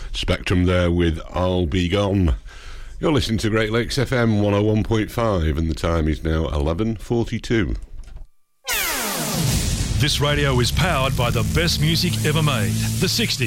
Spectrum there with I'll Be Gone. You're listening to Great Lakes FM 101.5 and the time is now 11:42. This radio is powered by the best music ever made, the 60s.